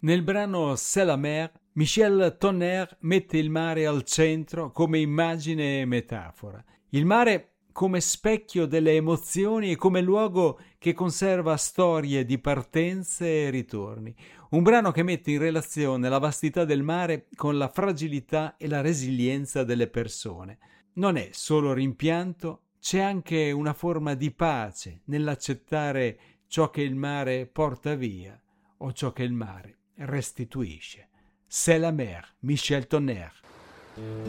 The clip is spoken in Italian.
Nel brano C'est la mer, Michel Tonnerre mette il mare al centro come immagine e metafora. Il mare come specchio delle emozioni e come luogo che conserva storie di partenze e ritorni. Un brano che mette in relazione la vastità del mare con la fragilità e la resilienza delle persone. Non è solo rimpianto, c'è anche una forma di pace nell'accettare ciò che il mare porta via o ciò che il mare restituisce. C'est la mer, Michel Tonnerre.